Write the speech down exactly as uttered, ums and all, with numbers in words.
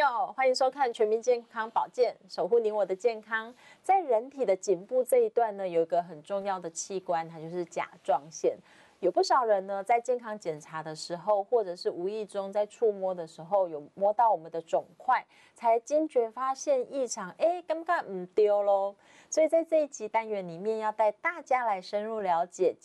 友，欢迎收看《全民健康保健》，守护你我的健康。在人体的颈部这一段呢，有一个很重要的器官，它就是甲状腺。有不少人呢，在健康检查的时候，或者是无意中在触摸的时候，有摸到我们的肿块，才惊觉发现异常，哎，感觉唔对咯。所以在这一集单元里面，要带大家来深入了解